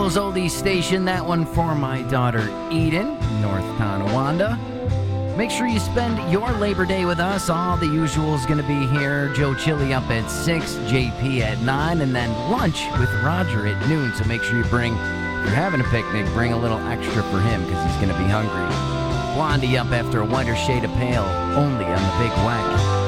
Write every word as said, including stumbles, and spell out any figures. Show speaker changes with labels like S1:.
S1: People's Oldies Station. That one for my daughter Eden, North Tonawanda. Make sure you spend your Labor Day with us. All the usual is going to be here. Joe Chili up at six, J P at nine, and then lunch with Roger at noon. So make sure you bring, if you're having a picnic, bring a little extra for him because he's going to be hungry. Blondie up after a whiter shade of pale, only on the Big Wack.